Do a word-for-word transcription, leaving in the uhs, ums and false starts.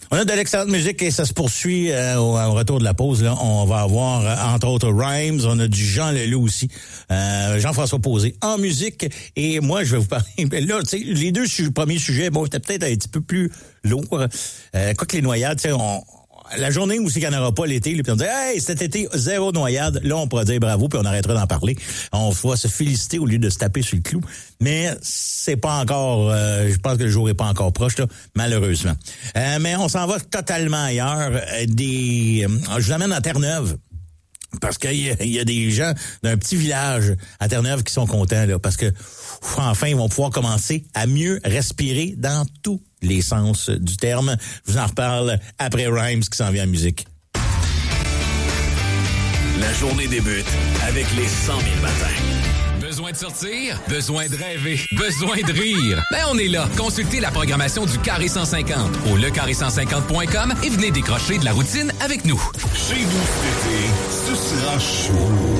On a de l'excellente musique et ça se poursuit euh, au, au retour de la pause. Là, on va avoir, euh, entre autres, Rhymes. On a du Jean Leloup aussi. Euh, Jean-François Posé en musique. Et moi, je vais vous parler... Là, tu sais, les deux su- premiers sujets, bon, c'était peut-être un petit peu plus lourd. Euh, quoi que les noyades, tu sais, on... La journée où c'est qu'il n'y en aura pas l'été, puis on dit « Hey, cet été, zéro noyade », là, on pourra dire bravo, puis on arrêtera d'en parler. On va se féliciter au lieu de se taper sur le clou. Mais c'est pas encore... Euh, je pense que le jour est pas encore proche, là, malheureusement. Euh, mais on s'en va totalement ailleurs. Euh, des, euh, je vous amène à Terre-Neuve. Parce qu'il y a, il y a des gens d'un petit village à Terre-Neuve qui sont contents, là, parce que ouf, enfin, ils vont pouvoir commencer à mieux respirer dans tous les sens du terme. Je vous en reparle après Rhymes qui s'en vient en musique. La journée débute avec les cent mille matins. Besoin de sortir? Besoin de rêver? Besoin de rire? Ben, on est là. Consultez la programmation du Carré cent cinquante au le carré cent cinquante point com et venez décrocher de la routine avec nous. Chez nous cet été, ce sera chaud.